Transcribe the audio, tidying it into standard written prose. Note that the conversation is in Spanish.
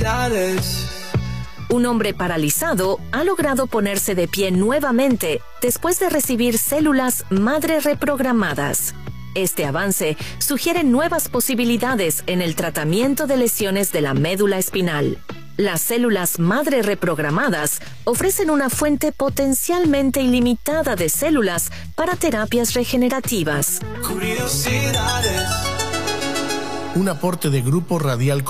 Un hombre paralizado ha logrado ponerse de pie nuevamente después de recibir células madre reprogramadas. Este avance sugiere nuevas posibilidades en el tratamiento de lesiones de la médula espinal. Las células madre reprogramadas ofrecen una fuente potencialmente ilimitada de células para terapias regenerativas. Un aporte de Grupo Radial